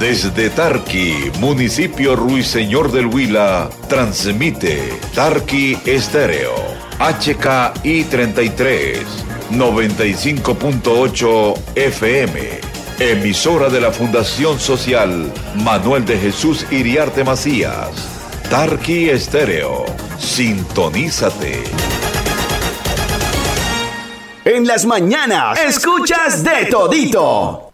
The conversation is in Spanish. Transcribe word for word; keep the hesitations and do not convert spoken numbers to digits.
Desde Tarqui, municipio Ruiseñor del Huila, transmite Tarqui Estéreo, H K I treinta y tres, noventa y cinco punto ocho F M, emisora de la Fundación Social Manuel de Jesús Iriarte Macías. Tarqui Estéreo, sintonízate. En las mañanas escuchas de todito.